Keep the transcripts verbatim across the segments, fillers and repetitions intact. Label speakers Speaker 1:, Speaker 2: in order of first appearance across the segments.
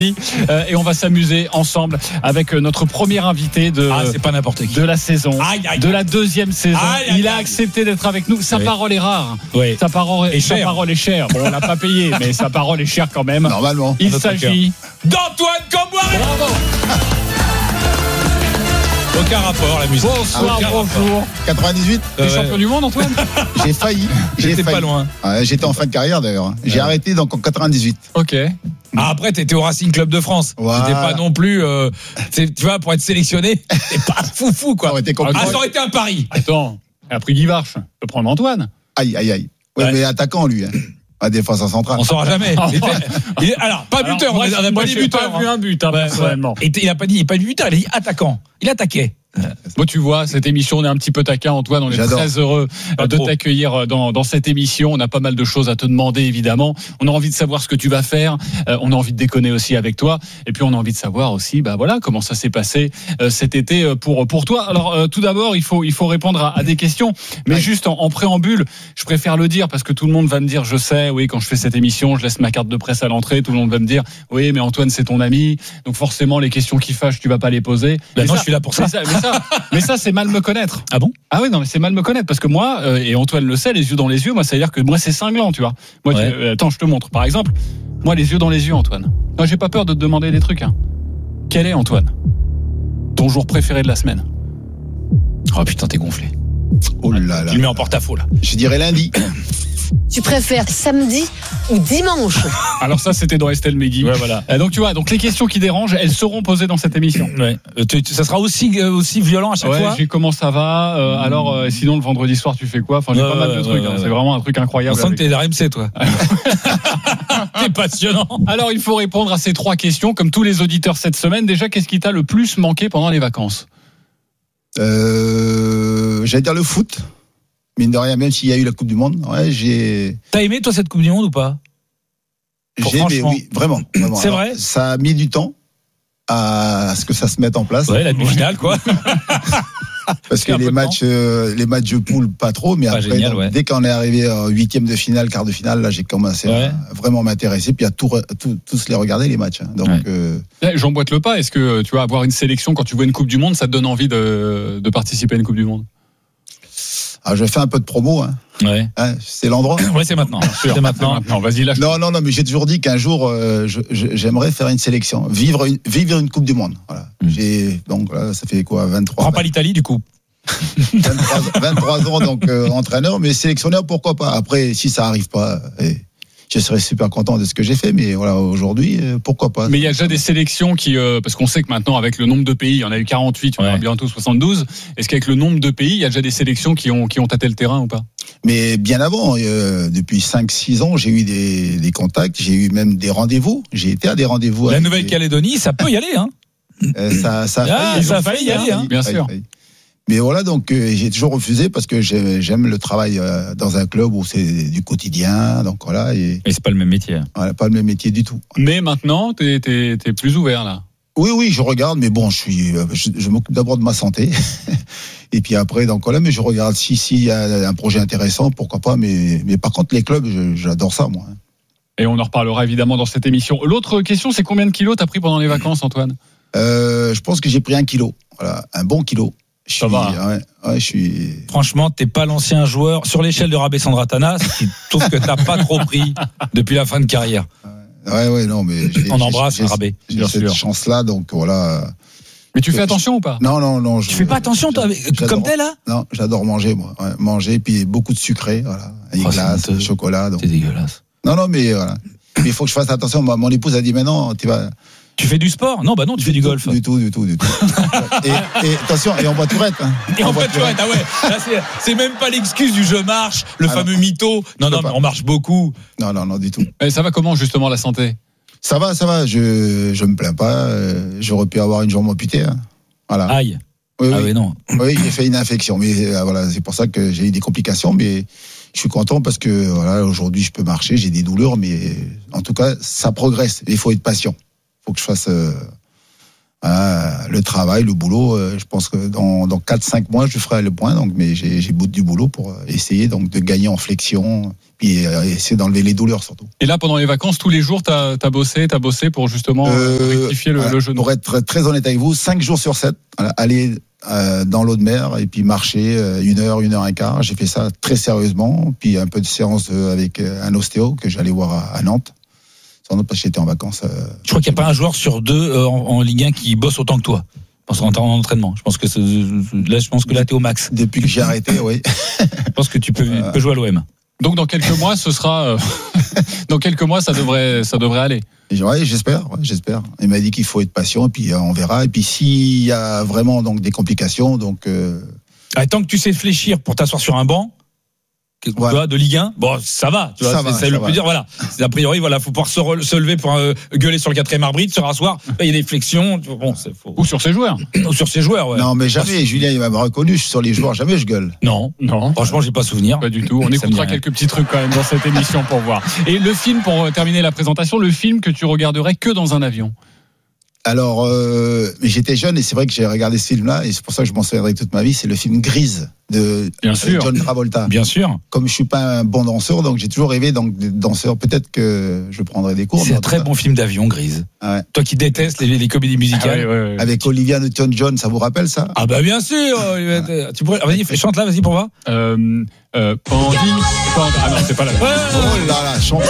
Speaker 1: Euh, et on va s'amuser ensemble avec notre premier invité de,
Speaker 2: ah, c'est pas n'importe qui.
Speaker 1: de la saison,
Speaker 2: aïe, aïe,
Speaker 1: de la deuxième saison.
Speaker 2: Aïe, aïe,
Speaker 1: il a
Speaker 2: aïe.
Speaker 1: accepté d'être avec nous. Sa
Speaker 2: oui.
Speaker 1: parole est rare.
Speaker 2: Oui.
Speaker 1: Sa parole,
Speaker 2: Et
Speaker 1: sa
Speaker 2: cher.
Speaker 1: parole est chère. Bon, on l'a pas payé, mais sa parole est chère quand même.
Speaker 3: Normalement.
Speaker 1: Il s'agit
Speaker 2: d'Antoine Kombouaré.
Speaker 1: Bravo.
Speaker 2: Aucun rapport, la musique.
Speaker 1: Bonsoir,
Speaker 2: Aucun
Speaker 1: bonjour.
Speaker 2: rapport.
Speaker 3: quatre-vingt-dix-huit.
Speaker 1: T'es
Speaker 2: Ouais.
Speaker 1: champion du monde, Antoine?
Speaker 3: J'ai failli. J'ai
Speaker 2: J'étais
Speaker 3: failli.
Speaker 2: pas loin.
Speaker 3: Ouais, j'étais en fin de carrière d'ailleurs. J'ai
Speaker 2: Ouais.
Speaker 3: arrêté donc en quatre-vingt-dix-huit.
Speaker 1: Ok.
Speaker 2: Ah, après, t'étais au Racing Club de France.
Speaker 3: Voilà.
Speaker 2: T'étais pas non plus, euh, tu vois, pour être sélectionné, t'es pas foufou, quoi.
Speaker 3: Ça aurait été compliqué.
Speaker 2: Ah, ça aurait été un pari.
Speaker 1: Attends, il a pris Guy Varche. Je peux prendre Antoine.
Speaker 3: Aïe, aïe, aïe. Ouais,
Speaker 2: Ouais.
Speaker 3: mais attaquant lui. Hein. Pas défenseur central.
Speaker 2: On saura jamais. Il était- il est- alors, pas
Speaker 1: Alors,
Speaker 2: buteur,
Speaker 1: moi,
Speaker 2: on a
Speaker 1: moi,
Speaker 2: pas dit
Speaker 1: j'ai
Speaker 2: buteur.
Speaker 1: pas vu
Speaker 2: hein.
Speaker 1: un but, hein,
Speaker 2: Ouais,
Speaker 1: personnellement.
Speaker 2: ouais. Et il a pas dit, il a pas dit buteur, il a dit attaquant. Il attaquait.
Speaker 1: Bon, tu vois, cette émission, on est un petit peu taquin, Antoine. On est
Speaker 3: J'adore.
Speaker 1: très heureux
Speaker 2: Pas
Speaker 1: de
Speaker 2: trop.
Speaker 1: t'accueillir dans, dans cette émission. On a pas mal de choses à te demander, évidemment. On a envie de savoir ce que tu vas faire. Euh, on a envie de déconner aussi avec toi. Et puis, on a envie de savoir aussi, bah voilà, comment ça s'est passé euh, cet été pour pour toi. Alors, euh, tout d'abord, il faut il faut répondre à, à des questions. Mais
Speaker 3: Ouais.
Speaker 1: juste en, en préambule, je préfère le dire parce que tout le monde va me dire, je sais, oui, quand je fais cette émission, je laisse ma carte de presse à l'entrée. Tout le monde va me dire, oui, mais Antoine, c'est ton ami. Donc, forcément, les questions qui fâchent, tu vas pas les poser.
Speaker 2: Ben
Speaker 1: Mais
Speaker 2: non,
Speaker 1: ça-
Speaker 2: je suis là pour ça.
Speaker 1: Mais ça, mais ça, mais ça, c'est mal me connaître.
Speaker 2: Ah bon?
Speaker 1: Ah oui, non, mais c'est mal me connaître parce que moi, euh, et Antoine le sait, les yeux dans les yeux, moi, ça veut dire que moi, c'est cinglant, tu vois. Moi,
Speaker 2: Ouais.
Speaker 1: tu- euh, attends, je te montre. Par exemple, moi, les yeux dans les yeux, Antoine. Moi, j'ai pas peur de te demander des trucs. Hein. Quel est, Antoine, ton jour préféré de la semaine?
Speaker 2: Oh putain, t'es gonflé.
Speaker 3: Oh là là.
Speaker 2: Tu le mets en porte-à-faux, là.
Speaker 3: Je dirais lundi.
Speaker 4: Tu préfères samedi ou dimanche?
Speaker 1: Alors ça, c'était dans Estelle Megui.
Speaker 2: Ouais, voilà.
Speaker 1: Euh, donc tu vois, donc les questions qui dérangent, elles seront posées dans cette émission.
Speaker 2: Ouais. Euh, tu- tu- ça sera aussi, euh, aussi violent à chaque
Speaker 1: Ouais,
Speaker 2: fois.
Speaker 1: j'ai comment ça va. euh, alors, euh, sinon le vendredi soir, tu fais quoi? Enfin, j'ai
Speaker 2: Ouais,
Speaker 1: pas mal de
Speaker 2: ouais,
Speaker 1: trucs.
Speaker 2: ouais,
Speaker 1: hein.
Speaker 2: ouais.
Speaker 1: C'est vraiment un truc
Speaker 2: On
Speaker 1: incroyable.
Speaker 2: sent que
Speaker 1: avec-
Speaker 2: t'es de la R M C, toi. T'es passionnant.
Speaker 1: Alors, il faut répondre à ces trois questions, comme tous les auditeurs cette semaine. Déjà, qu'est-ce qui t'a le plus manqué pendant les vacances?
Speaker 3: Euh, J'allais dire le foot. Mine de rien, même s'il y a eu la Coupe du Monde, ouais, j'ai.
Speaker 2: T'as aimé, toi, cette Coupe du Monde ou pas? Pour
Speaker 3: J'ai aimé,
Speaker 2: franchement.
Speaker 3: oui, vraiment. vraiment.
Speaker 2: C'est
Speaker 3: Alors,
Speaker 2: vrai
Speaker 3: ça a mis du temps à ce que ça se mette en place.
Speaker 2: Ouais, la demi-finale, quoi.
Speaker 3: Parce
Speaker 2: C'est
Speaker 3: que
Speaker 2: un peu
Speaker 3: les
Speaker 2: de
Speaker 3: matchs, euh, les matchs de poule, pas trop, mais
Speaker 2: Pas
Speaker 3: après,
Speaker 2: génial,
Speaker 3: donc,
Speaker 2: ouais.
Speaker 3: dès qu'on est arrivé en huitième de finale, quart de finale, là, j'ai commencé
Speaker 2: Ouais.
Speaker 3: à vraiment m'intéresser, puis à tout, re- tout, tous les regarder les matchs. hein. Donc,
Speaker 2: Ouais.
Speaker 3: euh,
Speaker 1: Eh, J'emboîte le pas. Est-ce que tu vas avoir une sélection quand tu vois une Coupe du Monde, ça te donne envie de, de participer à une Coupe du Monde?
Speaker 3: alors, je fais un peu de promo. Hein.
Speaker 2: Ouais.
Speaker 3: Hein, c'est l'endroit.
Speaker 2: Ouais, c'est maintenant. C'est maintenant.
Speaker 1: Non, vas-y, lâche.
Speaker 3: Non, non, non, mais j'ai toujours dit qu'un jour, euh, je- je- j'aimerais faire une sélection, vivre une, vivre une Coupe du Monde. Voilà.
Speaker 2: Mm.
Speaker 3: J'ai donc là, ça fait quoi, vingt-trois,
Speaker 2: Prends pas l'Italie, du coup.
Speaker 3: vingt-trois, vingt-trois ans donc euh, entraîneur, mais sélectionneur, pourquoi pas. Après, si ça arrive pas, eh, je serais super content de ce que j'ai fait, mais voilà, aujourd'hui, euh, pourquoi pas.
Speaker 1: Mais il y a déjà des sélections qui, euh, parce qu'on sait que maintenant avec le nombre de pays, il y en a eu quarante-huit, il y en aura
Speaker 2: Ouais.
Speaker 1: bientôt soixante-douze. Est-ce qu'avec le nombre de pays, il y a déjà des sélections qui ont qui ont tâté le terrain ou pas?
Speaker 3: Mais bien avant, euh, depuis cinq six ans, j'ai eu des, des contacts, j'ai eu même des rendez-vous. J'ai été à des rendez-vous.
Speaker 2: La
Speaker 3: avec
Speaker 2: Nouvelle-Calédonie, ça peut y aller, hein.
Speaker 3: des- euh, ça, ça a
Speaker 2: Ah,
Speaker 3: failli,
Speaker 2: ça
Speaker 3: ils
Speaker 2: a
Speaker 3: ont
Speaker 2: failli y aller, hein.
Speaker 1: Bien
Speaker 3: failli,
Speaker 1: sûr.
Speaker 3: failli. Mais voilà, donc euh, j'ai toujours refusé parce que j'ai- j'aime le travail euh, dans un club où c'est du quotidien, donc voilà, et
Speaker 2: Mais c'est pas le même métier.
Speaker 3: voilà, pas le même métier du tout.
Speaker 1: Mais maintenant, t'es t'es t'es plus ouvert là.
Speaker 3: Oui, oui, je regarde, mais bon, je suis, euh, je, je m'occupe d'abord de ma santé, et puis après, donc voilà, mais je regarde si s'il y a un projet intéressant, pourquoi pas. Mais mais par contre, les clubs, je- j'adore ça, moi.
Speaker 1: Et on en reparlera évidemment dans cette émission. L'autre question, c'est combien de kilos t'as pris pendant les vacances, Antoine?
Speaker 3: Euh, je pense que j'ai pris un kilo, voilà, un bon kilo. Je
Speaker 1: Ça
Speaker 3: suis,
Speaker 1: va.
Speaker 3: ouais, ouais, je suis.
Speaker 2: Franchement, t'es pas l'ancien joueur sur l'échelle de Rabé Sandratana. Je trouve que t'as pas trop pris depuis la fin de carrière.
Speaker 3: Ouais, ouais, non, mais j'ai-
Speaker 2: On
Speaker 3: j'ai-
Speaker 2: embrasse
Speaker 3: j'ai-
Speaker 2: Rabé.
Speaker 3: J'ai
Speaker 1: bien
Speaker 3: cette
Speaker 1: sûr.
Speaker 3: chance-là, donc voilà.
Speaker 1: Mais tu fais attention ou pas?
Speaker 3: Non, non, non. Je,
Speaker 2: Tu fais pas attention, toi, avec-
Speaker 3: j'adore-
Speaker 2: comme t'es là?
Speaker 3: Non, j'adore manger, moi. Ouais, manger, puis beaucoup de sucré, voilà. Avec
Speaker 2: Oh, c'est
Speaker 3: glace,
Speaker 2: honteux.
Speaker 3: chocolat. Donc.
Speaker 2: C'est dégueulasse.
Speaker 3: Non, non, mais voilà. Mais il faut que je fasse attention. Moi, mon épouse a dit, mais non, tu vas.
Speaker 2: Tu fais du sport? Non, bah non, tu fais du golf.
Speaker 3: Du tout, du tout, du tout. et, et attention, et en boîte tourette. Hein.
Speaker 2: Et en
Speaker 3: boîte
Speaker 2: fait, tu vois, ah ouais, là, c'est, c'est même pas l'excuse du je marche, le
Speaker 3: Ah
Speaker 2: fameux
Speaker 3: non.
Speaker 2: mytho. Non,
Speaker 3: Je
Speaker 2: non,
Speaker 3: peux
Speaker 2: mais
Speaker 3: pas.
Speaker 2: on marche beaucoup.
Speaker 3: Non, non, non, du tout.
Speaker 1: Et ça va comment justement la santé?
Speaker 3: Ça va, ça va. Je, je me plains pas. euh, J'aurais pu avoir une jambe amputée. Hein. Voilà.
Speaker 2: Aïe.
Speaker 3: Oui,
Speaker 2: Ah
Speaker 3: oui.
Speaker 2: oui, non.
Speaker 3: Oui, j'ai fait une infection, mais euh, voilà, c'est pour ça que j'ai eu des complications, mais je suis content parce que voilà, aujourd'hui je peux marcher, j'ai des douleurs, mais en tout cas ça progresse. Il faut être patient. Il faut que je fasse, euh, Ah, le travail, le boulot, euh, je pense que dans, dans quatre cinq mois, je ferai le point. Donc, mais j'ai, j'ai bout du boulot pour essayer donc de gagner en flexion, puis euh, essayer d'enlever les douleurs surtout.
Speaker 1: Et là, pendant les vacances, tous les jours, t'as, t'as bossé, t'as bossé pour justement euh, rectifier le,
Speaker 3: voilà,
Speaker 1: le genou.
Speaker 3: Pour être très honnête avec vous, cinq jours sur sept, voilà, aller euh, dans l'eau de mer et puis marcher euh, une heure, une heure et quart. J'ai fait ça très sérieusement. Puis un peu de séance euh, avec euh, un ostéo que j'allais voir à, à Nantes. Sans doute parce que j'étais en vacances. Euh,
Speaker 2: Je crois qu'il n'y a pas un joueur sur deux euh, en, en Ligue un qui bosse autant que toi. En temps d'entraînement. Je pense que c'est, là, je pense que là, t'es au max.
Speaker 3: Depuis que j'ai arrêté, oui.
Speaker 2: Je pense que tu peux, euh... tu peux jouer à l'O M.
Speaker 1: Donc dans quelques mois, ce sera. Euh, dans quelques mois, ça devrait, ça devrait aller.
Speaker 3: Ouais, j'espère, ouais, j'espère. Il m'a dit qu'il faut être patient, et puis euh, on verra. Et puis s'il y a vraiment donc des complications, donc. Euh...
Speaker 2: Ah, tant que tu sais fléchir pour t'asseoir sur un banc. Voilà. Tu vois, de Ligue un, bon, ça va, tu vois, ça c'est, va, c'est ça le va. Plus dire, voilà. C'est, a priori, voilà, faut pouvoir se, re, se lever pour euh, gueuler sur le quatrième arbitre, se rasseoir. Il y a des flexions, bon, c'est faut...
Speaker 1: Ou sur ses joueurs.
Speaker 2: Ou sur ses joueurs, ouais.
Speaker 3: Non, mais jamais, ah, Julien, il m'a reconnu, je suis sur les joueurs, jamais je gueule.
Speaker 2: Non, non. Franchement, j'ai pas souvenir.
Speaker 1: Pas du tout. On écoutera quelques petits trucs quand même dans cette émission pour voir. Et le film, pour terminer la présentation, le film que tu regarderais que dans un avion.
Speaker 3: Alors, euh, j'étais jeune et c'est vrai que j'ai regardé ce film-là et c'est pour ça que je m'en souviendrai toute ma vie. C'est le film Grise de
Speaker 1: Bien sûr.
Speaker 3: John Travolta.
Speaker 2: Bien sûr.
Speaker 3: Comme je suis pas un bon danseur, donc j'ai toujours rêvé donc d'être danseur. Peut-être que je prendrai des cours.
Speaker 2: C'est un très cas. Bon film d'avion, Grise.
Speaker 3: Ah ouais.
Speaker 2: Toi qui détestes les, les comédies musicales.
Speaker 1: Ah ouais, ouais, ouais.
Speaker 3: Avec Olivia Newton-John, ça vous rappelle ça?
Speaker 2: Ah bah bien sûr. Ah. Tu pourrais, vas-y, chante là, vas-y pour voir.
Speaker 1: Euh, euh, Pandy, Pandy. Ah non, c'est pas la.
Speaker 3: Oh là là, chante.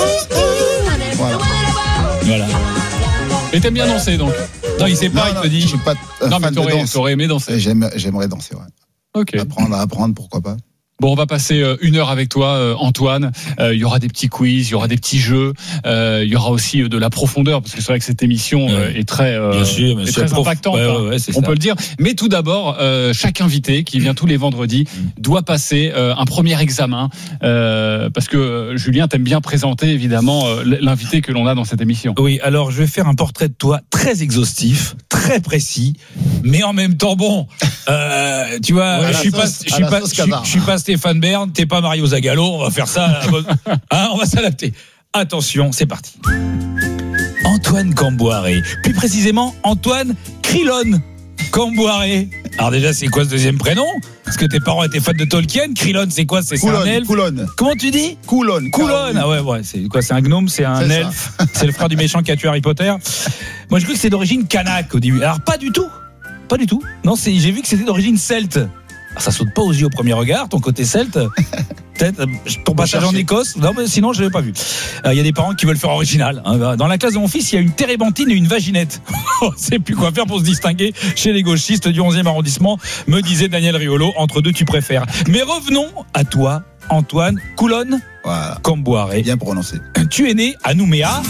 Speaker 2: Voilà. Voilà.
Speaker 1: Et t'aimes bien danser donc? Non, il sait pas,
Speaker 3: non,
Speaker 1: il
Speaker 3: non,
Speaker 1: te dit.
Speaker 3: Je suis pas
Speaker 1: non,
Speaker 3: fan
Speaker 1: mais t'aurais,
Speaker 3: de danse.
Speaker 1: t'aurais aimé danser.
Speaker 3: J'aime, j'aimerais danser, ouais.
Speaker 1: Ok.
Speaker 3: Apprendre à apprendre, pourquoi pas.
Speaker 1: Bon, on va passer une heure avec toi, Antoine. Euh, il y aura des petits quiz, il y aura des petits jeux, euh, il y aura aussi de la profondeur, parce que c'est vrai que cette émission euh, est très, euh,
Speaker 2: Bien sûr,
Speaker 1: est très prof... impactante,
Speaker 2: ouais,
Speaker 1: hein,
Speaker 2: ouais, ouais, c'est
Speaker 1: on
Speaker 2: ça.
Speaker 1: peut le dire. Mais tout d'abord, euh, chaque invité qui vient tous les vendredis doit passer euh, un premier examen, euh, parce que euh, Julien, t'aimes bien présenter évidemment euh, l'invité que l'on a dans cette émission.
Speaker 2: Oui, alors je vais faire un portrait de toi très exhaustif, très précis, mais en même temps bon. Euh, tu vois,
Speaker 3: ouais,
Speaker 2: je suis pas, je suis pas, je suis pas Stéphane Bern, t'es pas Mario Zagallo, on va faire ça, hein, on va s'adapter. Attention, c'est parti. Antoine Camboiré, plus précisément Antoine Crillon Camboiré. Alors déjà, c'est quoi ce deuxième prénom? Parce que tes parents étaient fans de Tolkien. Crillon, c'est quoi? C'est, c'est un elfe.
Speaker 3: Coulon.
Speaker 2: Comment tu dis?
Speaker 3: Coulon.
Speaker 2: Coulon. Ah ouais, ouais. C'est quoi? C'est un gnome, c'est un c'est elfe. Ça. C'est le frère du méchant qui a tué Harry Potter. Moi, je crois que c'est d'origine kanak au début. Alors pas du tout. Pas du tout. Non, c'est, j'ai vu que c'était d'origine celte. Alors, ça saute pas aux yeux au premier regard, ton côté celte. Peut-être ton passage en Écosse. Non, mais sinon, je l'avais pas vu. Il euh, y a des parents qui veulent faire original. Hein. Dans la classe de mon fils, il y a une térébenthine et une vaginette. On sait plus quoi faire pour se distinguer chez les gauchistes du onzième arrondissement, me disait Daniel Riolo. Entre deux, tu préfères. Mais revenons à toi, Antoine Coulon
Speaker 3: voilà.
Speaker 2: Camboiré.
Speaker 3: Bien prononcé.
Speaker 2: Tu es né à Nouméa.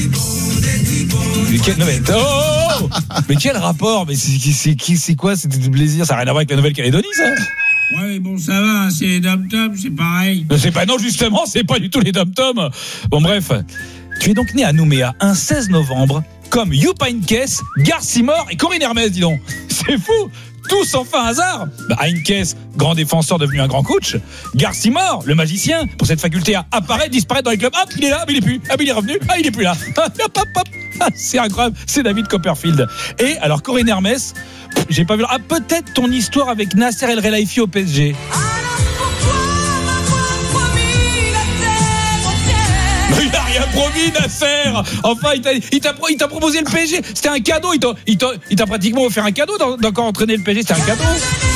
Speaker 2: Mais quel, non, mais, oh mais quel rapport? Mais c'est, c'est, c'est, c'est quoi? C'est du plaisir? Ça n'a rien à voir avec la Nouvelle-Calédonie, ça?
Speaker 5: Ouais, bon, ça va, c'est les dom-toms, c'est pareil.
Speaker 2: C'est pas, non, justement, c'est pas du tout les dom-toms. Bon, bref. Tu es donc né à Nouméa un seize novembre, comme Jupp Heynckes, Garcimore et Corinne Hermès, dis donc. C'est fou! Tous sans fin hasard. Bah, Heynckes, grand défenseur devenu un grand coach. Garcimore, le magicien, pour cette faculté à apparaître, disparaître dans les clubs. Hop, il est là, mais il est plus. Ah, mais il est revenu. Ah, il est plus là. Hop, hop, hop. Ah, c'est incroyable. C'est David Copperfield. Et alors, Corinne Hermès, j'ai pas vu. Ah, peut-être ton histoire avec Nasser El Khelaifi au P S G. Il n'a rien promis, Nasser. Enfin, il t'a, il, t'a, il t'a proposé le P S G. C'était un cadeau. Il t'a, il t'a, il t'a pratiquement offert un cadeau d'encore entraîner le P S G. C'était un cadeau.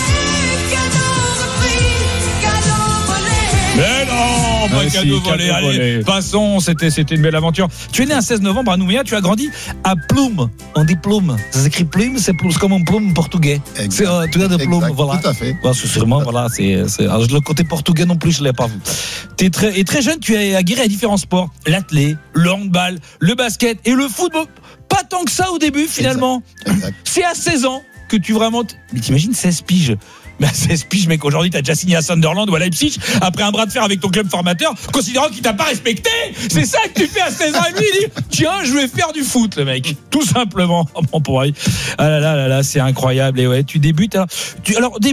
Speaker 2: Mais non, pas
Speaker 1: ouais,
Speaker 2: cadeau
Speaker 1: si,
Speaker 2: volé.
Speaker 1: cadeau
Speaker 2: Allez,
Speaker 1: volé.
Speaker 2: passons. C'était, c'était une belle aventure. Tu es né un seize novembre à Nouméa. Tu as grandi à Plume. On dit Plume. Ça s'écrit Plume. C'est plus comme un plume portugais.
Speaker 3: Exact.
Speaker 2: C'est euh, tu as de Plume, voilà.
Speaker 3: Tout à fait.
Speaker 2: Voilà, c'est sûrement, voilà. C'est, c'est, alors, le côté portugais non plus, je l'ai pas vu. T'es très, et très jeune, tu as aguerri à différents sports. L'athlé, le handball, le basket et le football. Pas tant que ça au début, finalement.
Speaker 3: Exact. Exact.
Speaker 2: C'est à seize ans que tu vraiment. T... Mais t'imagines seize piges. Mais à seize piges, mec, aujourd'hui, t'as déjà signé à Sunderland ou à Leipzig après un bras de fer avec ton club formateur, considérant qu'il t'a pas respecté. C'est ça que tu fais à seize ans. Et lui, il dit, tiens, je vais faire du foot, le mec. Tout simplement. Oh, bon, pour lui. Ah là là là là, c'est incroyable. Et ouais, tu débutes. Alors, tu, alors au début,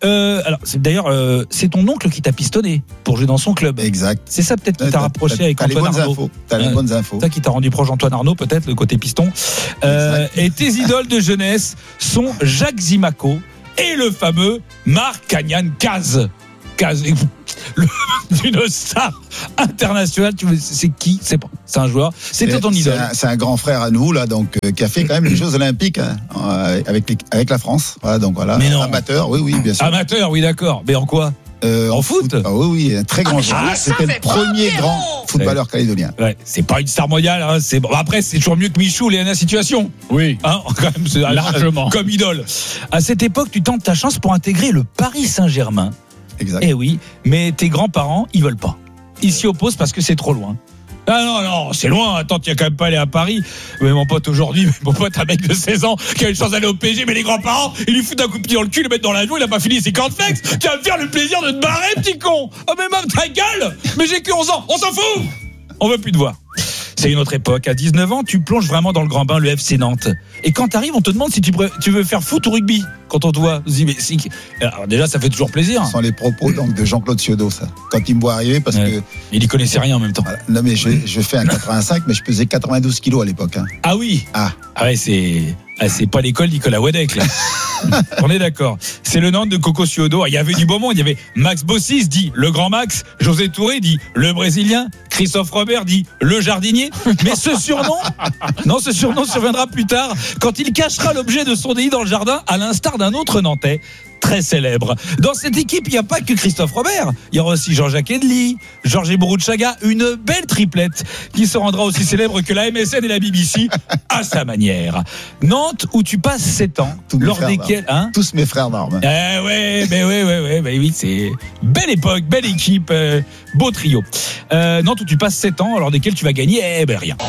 Speaker 2: Euh, alors, c'est, d'ailleurs, euh, c'est ton oncle qui t'a pistonné pour jouer dans son club.
Speaker 3: Exact.
Speaker 2: C'est ça peut-être qui t'a
Speaker 3: T'as-
Speaker 2: rapproché
Speaker 3: t'as-
Speaker 2: avec
Speaker 3: t'as les
Speaker 2: Antoine
Speaker 3: bonnes
Speaker 2: Arnaud.
Speaker 3: infos. T'as les
Speaker 2: Ouais.
Speaker 3: bonnes infos.
Speaker 2: C'est ça qui t'a rendu proche d'Antoine Arnaud, peut-être, le côté piston. Euh, et tes idoles de jeunesse sont Jacques Zimaco et le fameux Marc Cagnan Caz. Caz, le- une star internationale. Tu veux, c'est qui? C'est pas. C'est un joueur. C'était ton
Speaker 3: C'est
Speaker 2: idole.
Speaker 3: un, c'est un grand frère à nous là, donc euh, qui a fait quand même les Jeux Olympiques hein, euh, avec les- avec la France. Voilà, donc voilà.
Speaker 2: Mais non.
Speaker 3: Amateur, oui, oui, bien sûr.
Speaker 2: Amateur, oui, d'accord. Mais en quoi?
Speaker 3: Euh,
Speaker 2: en foot
Speaker 3: Ah oui, oui, un très grand
Speaker 4: mais
Speaker 3: joueur.
Speaker 4: je le
Speaker 3: C'était le
Speaker 4: savais pas,
Speaker 3: premier
Speaker 4: Pierrot.
Speaker 3: grand footballeur calédonien.
Speaker 2: Ouais, c'est pas une star mondiale. Hein, c'est bon. Après, c'est toujours mieux que Michou, Léana Situation.
Speaker 1: Oui.
Speaker 2: Hein, quand même, c'est
Speaker 1: Largement.
Speaker 2: comme idole. À cette époque, tu tentes ta chance pour intégrer le Paris Saint-Germain.
Speaker 3: Exact.
Speaker 2: Eh oui, mais tes grands-parents, ils veulent pas. Ils s'y opposent parce que c'est trop loin. Ah non, non, c'est loin. Attends, tu n'as quand même pas allé à Paris. Mais mon pote, aujourd'hui, mon pote, un mec de seize ans qui a une chance d'aller au P S G, mais les grands-parents, ils lui foutent un coup de pied dans le cul, le mettent dans la joue, il a pas fini ses cornflakes. Tu vas me faire le plaisir de te barrer, petit con. Oh, mais même ta gueule. Mais j'ai que onze ans. On s'en fout. On veut plus te voir. C'est une autre époque. À dix-neuf ans, tu plonges vraiment dans le grand bain, le F C Nantes. Et quand t'arrives, on te demande si tu, pré- tu veux faire foot ou rugby. Quand on te voit, on se dit, mais si- alors déjà, ça fait toujours plaisir.
Speaker 3: Ce sont les propos donc de Jean-Claude Ciodo, ça. Quand il me voit arriver, parce
Speaker 2: Ouais.
Speaker 3: que
Speaker 2: Il y connaissait rien en même temps.
Speaker 3: voilà. Non mais je, je fais un quatre-vingt-cinq, mais je pesais quatre-vingt-douze kilos à l'époque. Hein.
Speaker 2: Ah oui.
Speaker 3: Ah.
Speaker 2: Ah ouais, c'est, ah, c'est pas l'école Nicolas Wedek, là. On est d'accord. C'est le Nantes de Coco Ciodo. Il y avait du beau monde. Il y avait Max Bossis, dit le grand Max. José Touré, dit le Brésilien. Christophe Robert, dit le jardinier. Mais ce surnom, non, ce surnom surviendra plus tard quand il cachera l'objet de son délit dans le jardin, à l'instar d'un autre Nantais très célèbre. Dans cette équipe, il n'y a pas que Christophe Robert. Il y aura aussi Jean-Jacques Edli, Georges Ebourouchaga, une belle triplette qui se rendra aussi célèbre que la M S N et la B B C à sa manière. Nantes, où tu passes sept ans,
Speaker 3: Tous mes
Speaker 2: lors
Speaker 3: frères
Speaker 2: desquels... Hein
Speaker 3: Tous mes frères d'armes.
Speaker 2: eh ouais, mais ouais, ouais, ouais, bah oui, c'est belle époque, belle équipe, euh, beau trio. Euh, Nantes, où tu passes sept ans, lors desquels tu vas gagner, eh ben rien.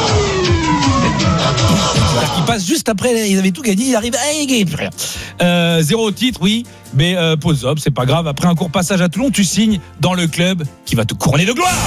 Speaker 2: C'est-à-dire qu'il passe juste après, ils avaient tout gagné, il arrive, eh, il gagne plus rien. Euh, zéro titre, oui, mais euh, pause up, c'est pas grave. Après un court passage à Toulon, tu signes dans le club qui va te couronner de gloire.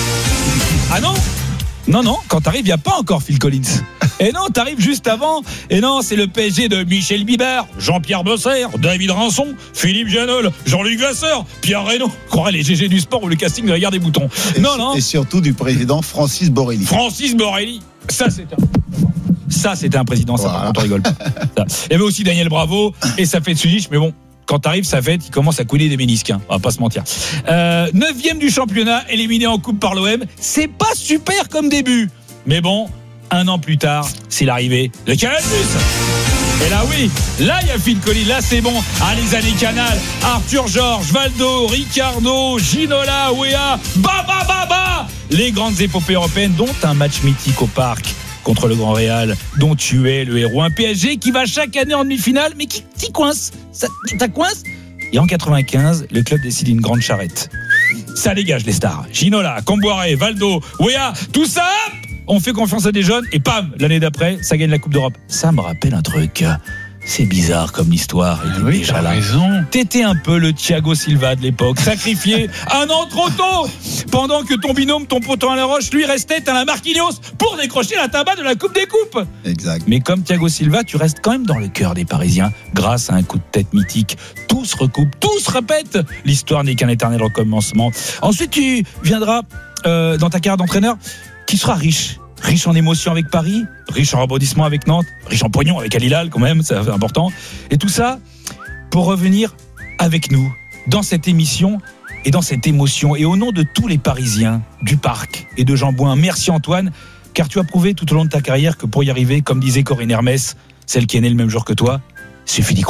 Speaker 2: Ah non? Non, non, quand t'arrives, il n'y a pas encore Phil Collins. Et non, t'arrives juste avant. Et non, c'est le P S G de Michel Bibert, Jean-Pierre Bosser, David Rançon, Philippe Janol, Jean-Luc Vasseur, Pierre Reynaud. Croirait les G G du sport ou le casting de la guerre des boutons.
Speaker 3: Et,
Speaker 2: Non, non.
Speaker 3: Et surtout du président Francis Borrelli.
Speaker 2: Francis Borrelli. Ça, c'était un... Ça, c'était un président, ça,
Speaker 3: Voilà.
Speaker 2: par contre, on rigole pas. Ça. Il y avait aussi Daniel Bravo et ça fait de Sujic, mais bon. Quand t'arrives, ça fait, il commence à couler des ménisques, hein. On va pas se mentir. Euh, neuvième du championnat, éliminé en coupe par l'O M. C'est pas super comme début. Mais bon, un an plus tard, c'est l'arrivée de Canal plus. Et là, oui, là, il y a Phil Collins. Là, c'est bon. Ah, les années Canal. Arthur Georges, Valdo, Ricardo, Ginola, Wea. Ba, ba, ba, ba. Les grandes épopées européennes, dont un match mythique au parc contre le Grand Real, dont tu es le héros. Un P S G qui va chaque année en demi-finale, mais qui, qui coince. Ça, ça coince. Et en quatre-vingt-quinze, le club décide une grande charrette. Ça dégage les stars. Ginola, Comboiré, Valdo, Wea, tout ça, on fait confiance à des jeunes et pam, l'année d'après, ça gagne la Coupe d'Europe. Ça me rappelle un truc. C'est bizarre comme l'histoire.
Speaker 1: Ah oui,
Speaker 2: déjà
Speaker 1: t'as
Speaker 2: là.
Speaker 1: raison.
Speaker 2: T'étais un peu le Thiago Silva de l'époque, sacrifié un an trop tôt, pendant que ton binôme, ton poton à la roche, lui restait à la Marquinhos pour décrocher la tabac de la Coupe des Coupes.
Speaker 3: Exact.
Speaker 2: Mais comme Thiago Silva, tu restes quand même dans le cœur des Parisiens, grâce à un coup de tête mythique. Tout se recoupe, tout se répète. L'histoire n'est qu'un éternel recommencement. Ensuite, tu viendras euh, dans ta carrière d'entraîneur, qui sera riche. Riche en émotions avec Paris, riche en rebondissements avec Nantes, riche en pognon avec Al Hilal quand même, c'est important. Et tout ça pour revenir avec nous dans cette émission et dans cette émotion. Et au nom de tous les Parisiens, du Parc et de Jean Bouin, merci Antoine, car tu as prouvé tout au long de ta carrière que pour y arriver, comme disait Corinne Hermès, celle qui est née le même jour que toi, suffit d'y croire.